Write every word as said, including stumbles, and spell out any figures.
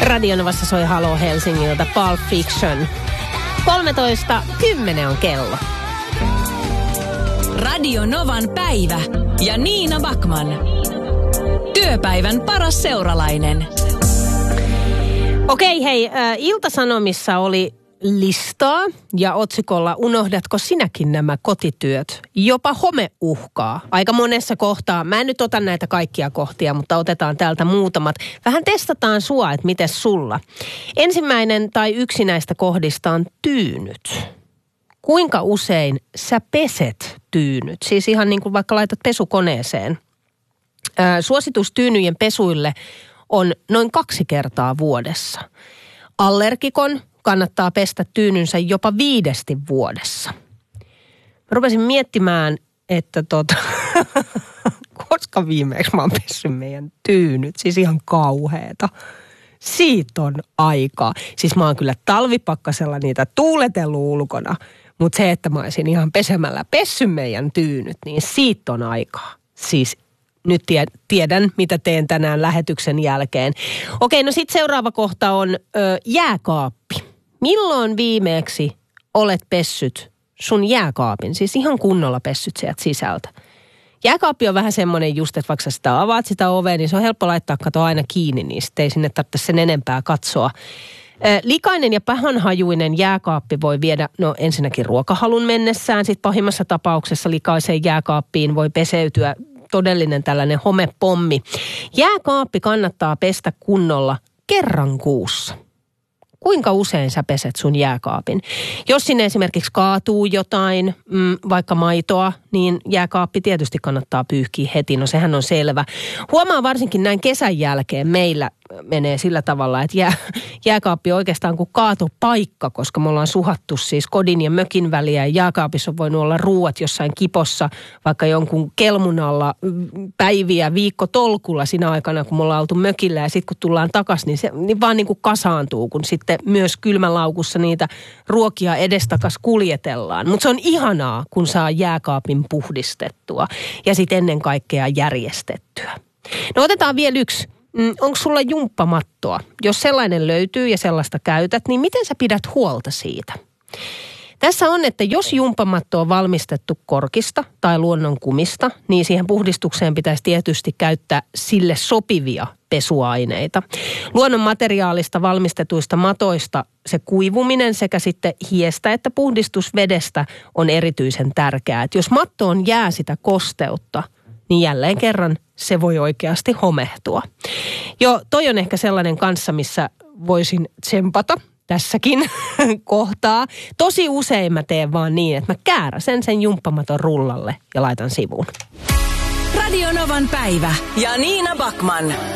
Radionovassa soi Halo Helsingiltä Pulp Fiction. kolmetoista kymmenen on kello. Radio Novan päivä ja Niina Backman. Työpäivän paras seuralainen. Okei, hei, äh, Ilta-Sanomissa oli listaa ja otsikolla unohdatko sinäkin nämä kotityöt? Jopa home uhkaa. Aika monessa kohtaa. Mä en nyt ota näitä kaikkia kohtia, mutta otetaan täältä muutamat. Vähän testataan sua, että miten sulla. Ensimmäinen tai yksi näistä kohdista on tyynyt. Kuinka usein sä peset tyynyt? Siis ihan niin kuin vaikka laitat pesukoneeseen. Ää, suositus tyynyjen pesuille on noin kaksi kertaa vuodessa. Allergikon kannattaa pestä tyynynsä jopa viidesti vuodessa. Mä rupesin miettimään, että tota, koska viimeksi mä oon pessy meidän tyynyt, siis ihan kauheeta. Siitä on aikaa. Siis mä oon kyllä talvipakkasella niitä tuuletellut ulkona, mutta se, että mä olisin ihan pesemällä pessy meidän tyynyt, niin siitä on aikaa. Siis nyt tiedän, mitä teen tänään lähetyksen jälkeen. Okei, no sitten seuraava kohta on ö, jääkaappi. Milloin viimeeksi olet pessyt sun jääkaapin? Siis ihan kunnolla pessyt sieltä sisältä. Jääkaappi on vähän semmoinen just, että vaikka sä sitä avaat sitä ovea, niin se on helppo laittaa kato aina kiinni, niin sitten ei sinne tarvitse sen enempää katsoa. Likainen ja pahanhajuinen jääkaappi voi viedä, no ensinnäkin ruokahalun mennessään, sitten pahimmassa tapauksessa likaiseen jääkaappiin voi peseytyä todellinen tällainen homepommi. Jääkaappi kannattaa pestä kunnolla kerran kuussa. Kuinka usein sä peset sun jääkaapin? Jos sinne esimerkiksi kaatuu jotain, mm, vaikka maitoa, niin jääkaappi tietysti kannattaa pyyhkiä heti. No sehän on selvä. Huomaa varsinkin näin kesän jälkeen meillä menee sillä tavalla, että jää, jääkaappi on oikeastaan kuin kaatopaikka, koska me ollaan suhattu siis kodin ja mökin väliä. Ja jääkaapissa on voinut olla ruuat jossain kipossa, vaikka jonkun kelmun alla päiviä, viikko tolkulla siinä aikana, kun me ollaan oltu mökillä. Ja sitten kun tullaan takaisin, niin se niin vaan niin kuin kasaantuu, kun sitten myös kylmälaukussa niitä ruokia edestakas kuljetellaan. Mutta se on ihanaa, kun saa jääkaapin puhdistettua ja sitten ennen kaikkea järjestettyä. No otetaan vielä yksi. Onko sulla jumppamattoa? Jos sellainen löytyy ja sellaista käytät, niin miten sä pidät huolta siitä? Tässä on, että jos jumppamatto on valmistettu korkista tai luonnonkumista, niin siihen puhdistukseen pitäisi tietysti käyttää sille sopivia pesuaineita. Luonnon materiaalista valmistetuista matoista se kuivuminen sekä sitten hiestä että puhdistusvedestä on erityisen tärkeää. Että jos mattoon jää sitä kosteutta, niin jälleen kerran se voi oikeasti homehtua. Jo toi on ehkä sellainen kanssa, missä voisin tsempata tässäkin kohtaa. Tosi usein mä teen vaan niin, että mä kääräsen sen jumppamaton rullalle ja laitan sivuun. Radio Novan päivä ja Niina Backman.